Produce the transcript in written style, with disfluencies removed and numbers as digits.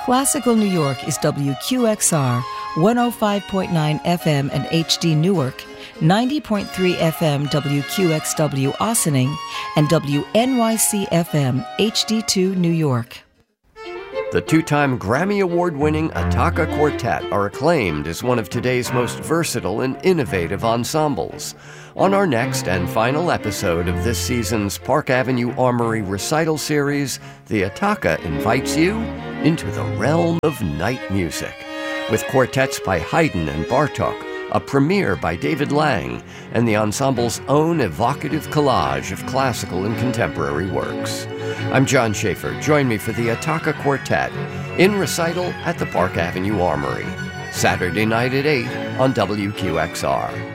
Classical New York is WQXR, 105.9 FM and HD Newark, 90.3 FM WQXW Ossining, and WNYC FM HD2 New York. The two-time Grammy Award-winning Attaka Quartet are acclaimed as one of today's most versatile and innovative ensembles. On our next and final episode of this season's Park Avenue Armory recital series, the Attaka invites you into the realm of night music, with quartets by Haydn and Bartók, a premiere by David Lang, and the ensemble's own evocative collage of classical and contemporary works. I'm John Schaefer. Join me for the Attaka Quartet in recital at the Park Avenue Armory, Saturday night at 8 on WQXR.